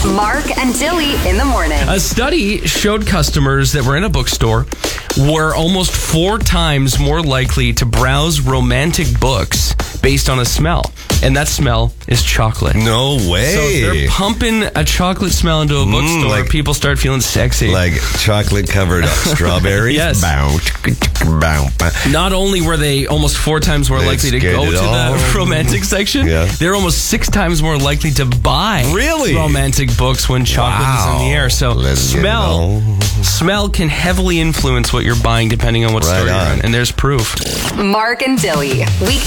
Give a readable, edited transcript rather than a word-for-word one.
Mark and Dilly in the morning. A study showed customers that were in a bookstore were almost 4 times more likely to browse romantic books based on a smell. And that smell is chocolate. No way. So if they're pumping a chocolate smell into a bookstore, like- people start feeling sexy. Like chocolate-covered strawberries? Yes. Bow. Not only were they almost 4 times more likely to get go it to all. the romantic section, Yeah. they're almost 6 times more likely to buy Really? romantic books when chocolate is in the air. So Let's get it all. smell can heavily influence what you're buying depending on what store you're on. in. And there's proof. Mark and Dilly.